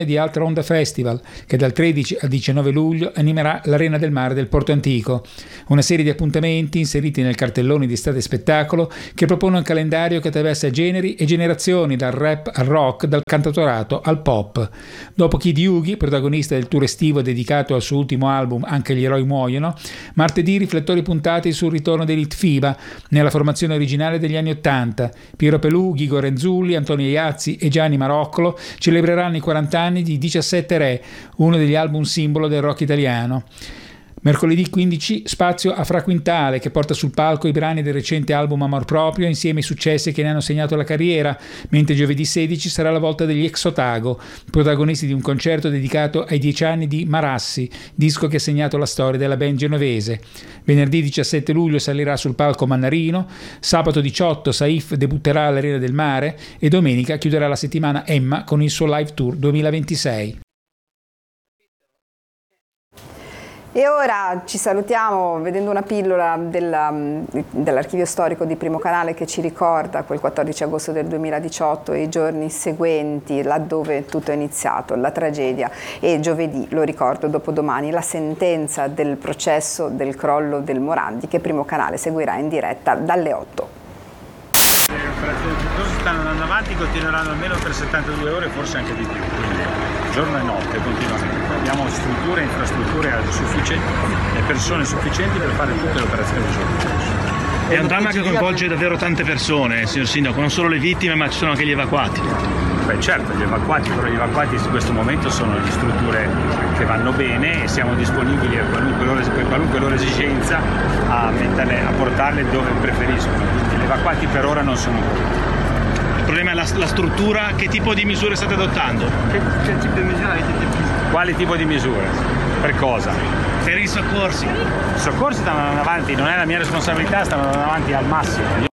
di Altra Onda Festival, che dal 13 al 19 luglio animerà l'Arena del Mare del Porto Antico, una serie di appuntamenti inseriti nel cartellone di estate spettacolo che propone un calendario che attraversa generi e generazioni, dal rap al rock, dal cantautorato al pop. Dopo Kid Yugi, protagonista del tour estivo dedicato al suo ultimo album Anche gli eroi muoiono, martedì riflettori puntati sul ritorno dei Litfiba nella formazione originale degli anni '80. Piero Pelù, Ghigo Renzulli, Antonio Iazzi e Gianni Maroccolo celebreranno i 40 anni di 17 Re, uno degli album simbolo del rock italiano. Mercoledì 15 spazio a Fra Quintale, che porta sul palco i brani del recente album Amor Proprio insieme ai successi che ne hanno segnato la carriera, mentre giovedì 16 sarà la volta degli Ex Otago, protagonisti di un concerto dedicato ai 10 anni di Marassi, disco che ha segnato la storia della band genovese. Venerdì 17 luglio salirà sul palco Mannarino, sabato 18 Saif debutterà all'Arena del Mare e domenica chiuderà la settimana Emma con il suo live tour 2026. E ora ci salutiamo vedendo una pillola dell'archivio storico di Primo Canale che ci ricorda quel 14 agosto del 2018 e i giorni seguenti, laddove tutto è iniziato, la tragedia, e giovedì, lo ricordo, dopodomani, la sentenza del processo del crollo del Morandi, che Primo Canale seguirà in diretta dalle 8. Le operazioni piuttosto stanno andando avanti, continueranno almeno per 72 ore, forse anche di più, quindi giorno e notte continuamente. Abbiamo strutture e infrastrutture sufficienti e persone sufficienti per fare tutte le operazioni del giorno. È un dramma che coinvolge davvero tante persone, signor Sindaco, non solo le vittime, ma ci sono anche gli evacuati. Beh certo, gli evacuati in questo momento sono le strutture che vanno bene e siamo disponibili per qualunque loro esigenza a portarle dove preferiscono. Quindi gli evacuati per ora non sono qui. Il problema è la struttura. Che tipo di misure state adottando? Che tipo di misure avete deciso? Quale tipo di misure? Per cosa? Per i soccorsi. I soccorsi stanno andando avanti, non è la mia responsabilità, stanno andando avanti al massimo.